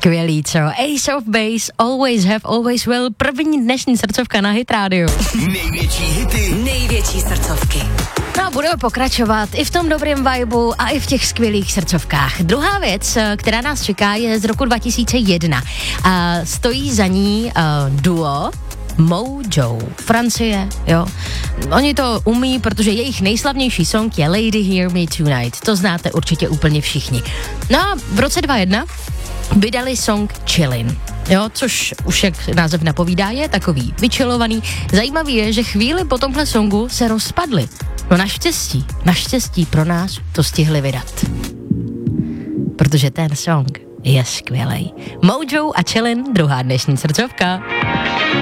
Skvělý, co? Ace of Base, Always Have, Always Will, první dnešní srdcovka na Hit Radio. Největší hity, největší srdcovky. No a budeme pokračovat i v tom dobrém vibeu a i v těch skvělých srdcovkách. Druhá věc, která nás čeká, je z roku 2001. Stojí za ní duo Mojo, Francie, jo. Oni to umí, protože jejich nejslavnější song je Lady Hear Me Tonight. To znáte určitě úplně všichni. No a v roce 2001 vydali song Chillin', jo, což už jak název napovídá, je takový vyčilovaný. Zajímavý je, že chvíli po tomhle songu se rozpadli. No naštěstí pro nás to stihli vydat. Protože ten song je skvělej. Mojo a Chillin', druhá dnešní srdcovka.